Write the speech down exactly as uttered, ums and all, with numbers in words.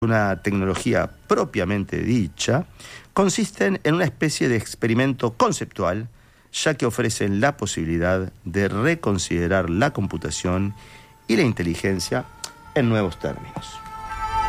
una tecnología propiamente dicha, consisten en una especie de experimento conceptual, ya que ofrecen la posibilidad de reconsiderar la computación y la inteligencia en nuevos términos.